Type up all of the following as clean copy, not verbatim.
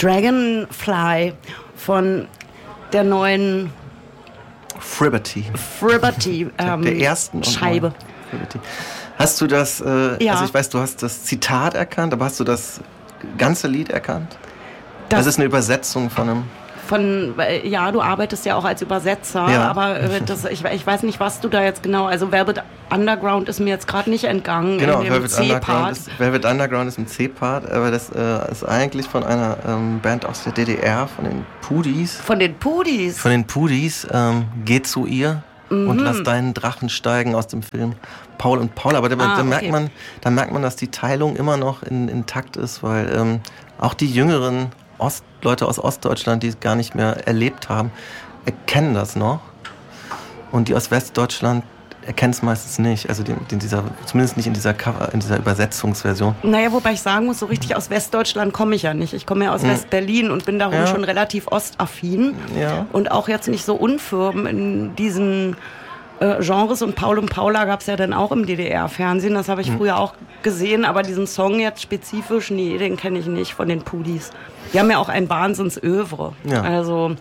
Dragonfly von der neuen Fribberty. Der ersten Scheibe. Hast du das, ja. Also ich weiß, du hast das Zitat erkannt, aber hast du das ganze Lied erkannt? Das ist eine Übersetzung von einem... Ja, du arbeitest ja auch als Übersetzer, ja. Aber ich weiß nicht, was du da jetzt genau, also Velvet Underground ist mir jetzt gerade nicht entgangen. Genau, in dem Velvet Underground ist im C-Part, aber das ist eigentlich von einer Band aus der DDR, von den Pudis. Von den Pudis? Geh zu ihr und lass deinen Drachen steigen aus dem Film Paul und Paul. Aber da merkt man, dass die Teilung immer noch intakt ist, weil auch die jüngeren Leute aus Ostdeutschland, die es gar nicht mehr erlebt haben, erkennen das noch. Und die aus Westdeutschland erkennen es meistens nicht. Also zumindest nicht in dieser Übersetzungsversion. Naja, wobei ich sagen muss, so richtig aus Westdeutschland komme ich ja nicht. Ich komme ja aus West-Berlin und bin darum schon relativ ostaffin. Ja. Und auch jetzt nicht so unfirm in diesen Genres. Und Paul und Paula gab es ja dann auch im DDR-Fernsehen. Das habe ich früher auch gesehen. Aber diesen Song jetzt spezifisch, nee, den kenne ich nicht von den Pudis. Die haben ja auch ein Wahnsinns-Övre. Ja. Also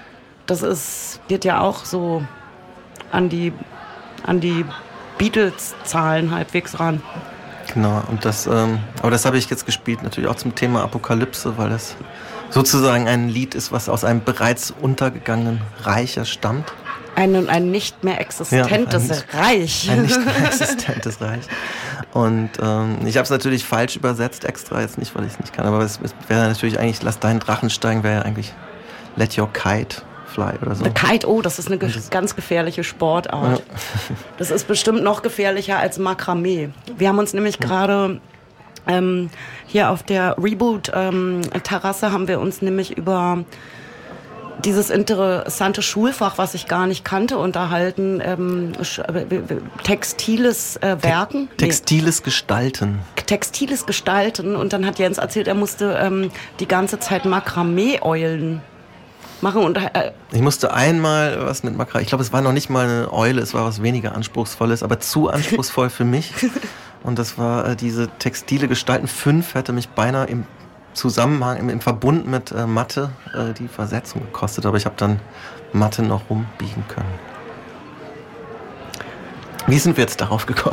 das geht ja auch so an die Beatles-Zahlen halbwegs ran. Genau, und aber das habe ich jetzt gespielt, natürlich auch zum Thema Apokalypse, weil das sozusagen ein Lied ist, was aus einem bereits untergegangenen Reich stammt. Ein nicht mehr existentes Reich. Ein nicht mehr existentes Reich. Und ich habe es natürlich falsch übersetzt, extra jetzt nicht, weil ich es nicht kann, aber es wäre natürlich eigentlich, lass deinen Drachen steigen, wäre ja eigentlich let your kite fly oder so. The Kite, das ist eine ganz gefährliche Sportart. Ja. Das ist bestimmt noch gefährlicher als Makramee. Wir haben uns nämlich gerade hier auf der Reboot-Terrasse haben wir uns nämlich über dieses interessante Schulfach, was ich gar nicht kannte, unterhalten, textiles Werken. Textiles Gestalten. Textiles Gestalten. Und dann hat Jens erzählt, er musste die ganze Zeit Makramee-Eulen machen. Und, ich musste einmal was mit Makramee, ich glaube, es war noch nicht mal eine Eule, es war was weniger Anspruchsvolles, aber zu anspruchsvoll für mich. Und das war diese textile Gestalten. 5 hätte mich beinahe im Zusammenhang, im Verbund mit Mathe die Versetzung gekostet, aber ich habe dann Mathe noch rumbiegen können. Wie sind wir jetzt darauf gekommen?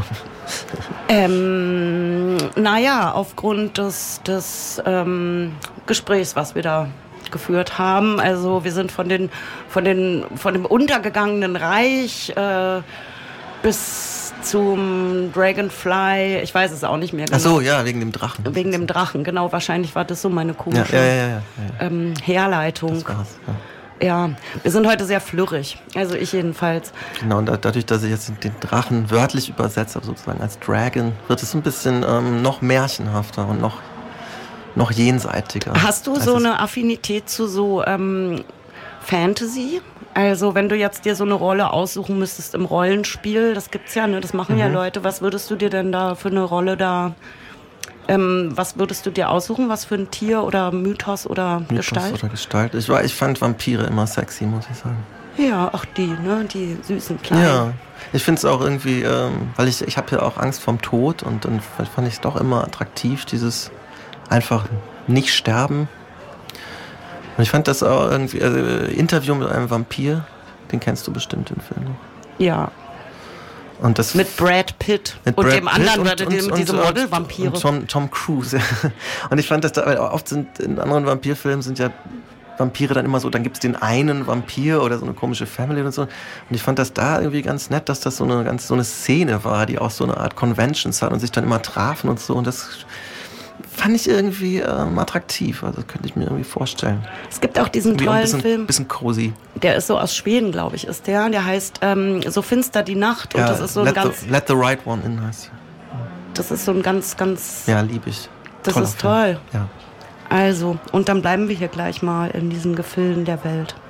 Aufgrund des Gesprächs, was wir da geführt haben. Also wir sind von dem untergegangenen Reich bis zum Dragonfly, ich weiß es auch nicht mehr genau. Ach so, ja, wegen dem Drachen. Wegen dem Drachen, genau, wahrscheinlich war das so meine komische Herleitung. Das war's, ja, wir sind heute sehr flürrig, also ich jedenfalls. Genau, und dadurch, dass ich jetzt den Drachen wörtlich übersetzt habe, sozusagen als Dragon, wird es ein bisschen noch märchenhafter und noch jenseitiger. Hast du so eine Affinität zu so Fantasy? Also wenn du jetzt dir so eine Rolle aussuchen müsstest im Rollenspiel, das gibt's ja, ne? Das machen ja Leute. Was würdest du dir denn da für eine Rolle was würdest du dir aussuchen? Was für ein Tier oder Mythos oder Gestalt? Ich fand Vampire immer sexy, muss ich sagen. Ja, auch die süßen Kleinen. Ja, ich finde es auch irgendwie, weil ich habe ja auch Angst vorm Tod und dann fand ich es doch immer attraktiv, dieses einfach nicht sterben. Und ich fand das auch irgendwie, Interview mit einem Vampir, den kennst du bestimmt, den Film. Ja. Und das mit Brad Pitt und dem anderen, diese Model-Vampire. Und Tom Cruise. Und ich fand das oft sind in anderen Vampirfilmen sind ja Vampire dann immer so, dann gibt es den einen Vampir oder so eine komische Family und so. Und ich fand das da irgendwie ganz nett, dass das so eine Szene war, die auch so eine Art Conventions hat und sich dann immer trafen und so. Und das fand ich irgendwie attraktiv. Also das könnte ich mir irgendwie vorstellen. Es gibt auch diesen tollen Film. Bisschen cozy. Der ist so aus Schweden, glaube ich, ist der. Der heißt So finster die Nacht. Und das ist so Let the Right One In heißt. Das ist so ein ganz... Ja, lieb ich. Das ist toll. Ja. Also, und dann bleiben wir hier gleich mal in diesen Gefilden der Welt.